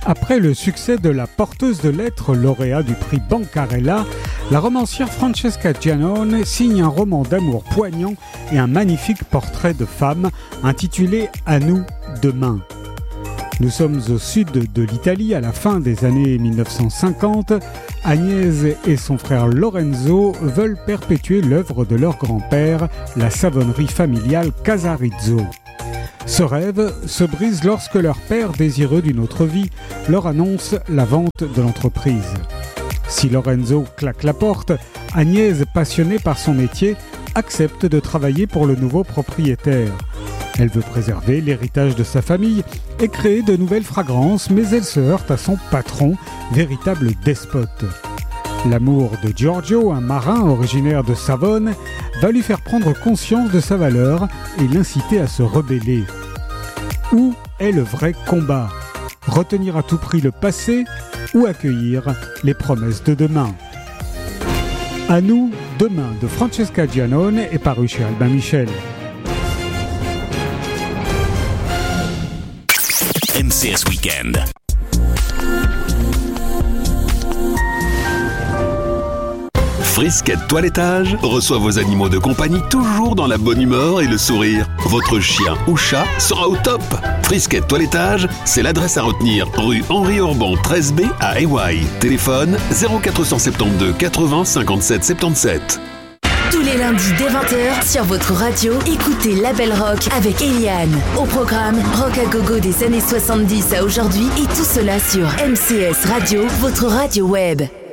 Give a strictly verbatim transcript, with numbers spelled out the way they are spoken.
Après le succès de La porteuse de lettres, lauréat du prix Bancarella, la romancière Francesca Giannone signe un roman d'amour poignant et un magnifique portrait de femme intitulé « À nous, demain ». Nous sommes au sud de l'Italie à la fin des années mille neuf cent cinquante. Agnès et son frère Lorenzo veulent perpétuer l'œuvre de leur grand-père, la savonnerie familiale Casarizzo. Ce rêve se brise lorsque leur père, désireux d'une autre vie, leur annonce la vente de l'entreprise. Si Lorenzo claque la porte, Agnès, passionnée par son métier, accepte de travailler pour le nouveau propriétaire. Elle veut préserver l'héritage de sa famille et créer de nouvelles fragrances, mais elle se heurte à son patron, véritable despote. L'amour de Giorgio, un marin originaire de Savone, va lui faire prendre conscience de sa valeur et l'inciter à se rebeller. Où est le vrai combat ? Retenir à tout prix le passé ou accueillir les promesses de demain ? À nous, demain de Francesca Giannone est paru chez Albin Michel. M C S Weekend. Frisquet Toilettage reçoit vos animaux de compagnie toujours dans la bonne humeur et le sourire. Votre chien ou chat sera au top. Frisquet Toilettage, c'est l'adresse à retenir. Rue Henri Orban treize B à Hawaii. Téléphone zéro quatre cent soixante-douze quatre-vingts cinquante-sept soixante-dix-sept. Tous les lundis dès vingt heures sur votre radio, écoutez La Belle Rock avec Eliane. Au programme, rock à gogo des années soixante-dix à aujourd'hui et tout cela sur M C S Radio, votre radio web.